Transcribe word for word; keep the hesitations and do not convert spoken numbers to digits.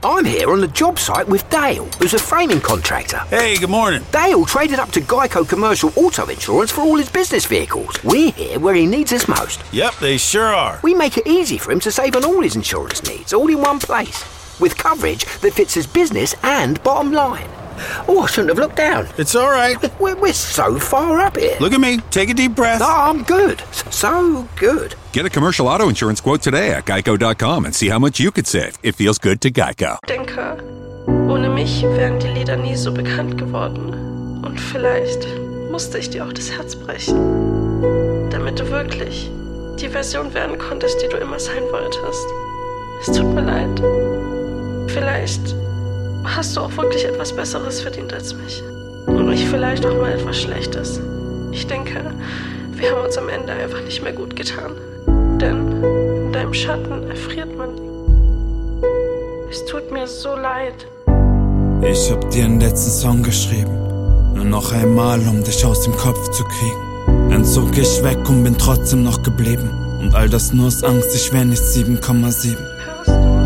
I'm here on the job site with Dale, who's a framing contractor. Hey, good morning. Dale traded up to Geico Commercial Auto Insurance for all his business vehicles. We're here where he needs us most. Yep, they sure are. We make it easy for him to save on all his insurance needs, all in one place, with coverage that fits his business and bottom line. Oh, I shouldn't have looked down. It's all right. We're, we're so far up here. Look at me. Take a deep breath. No, I'm good. So good. Get a commercial auto insurance quote today at geico dot com and see how much you could save. It feels good to Geico. Ich denke, ohne mich wären die Lieder nie so bekannt geworden. Und vielleicht musste ich dir auch das Herz brechen, damit du wirklich die Version werden konntest, die du immer sein wolltest. Es tut mir leid. Vielleicht hast du auch wirklich etwas Besseres verdient als mich. Und ich vielleicht auch mal etwas Schlechtes. Ich denke, wir haben uns am Ende einfach nicht mehr gut getan. Denn in deinem Schatten erfriert man. Es tut mir so leid. Ich hab dir einen letzten Song geschrieben. Nur noch einmal, um dich aus dem Kopf zu kriegen. Dann zog ich weg und bin trotzdem noch geblieben. Und all das nur aus Angst, ich wär nicht sieben Komma sieben.